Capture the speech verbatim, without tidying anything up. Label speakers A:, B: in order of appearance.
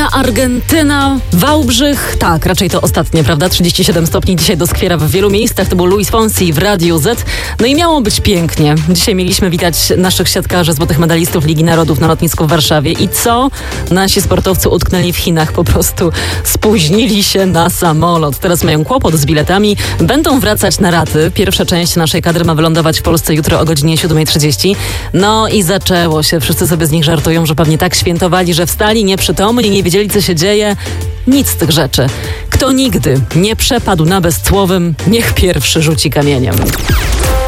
A: Argentyna, Wałbrzych. Tak, raczej to ostatnie, prawda? trzydzieści siedem stopni dzisiaj doskwiera w wielu miejscach. To był Luis Fonsi w Radiu Z. No i miało być pięknie. Dzisiaj mieliśmy witać naszych siatkarzy, złotych medalistów Ligi Narodów na lotnisku w Warszawie. I co? Nasi sportowcy utknęli w Chinach. Po prostu spóźnili się na samolot. Teraz mają kłopot z biletami. Będą wracać na raty. Pierwsza część naszej kadry ma wylądować w Polsce jutro o godzinie siódma trzydzieści. No i zaczęło się. Wszyscy sobie z nich żartują, że pewnie tak świętowali, że wstali nieprzytomni, nie wiedzieli, co się dzieje. Nic z tych rzeczy. Kto nigdy nie przepadł na bezcłowym, niech pierwszy rzuci kamieniem.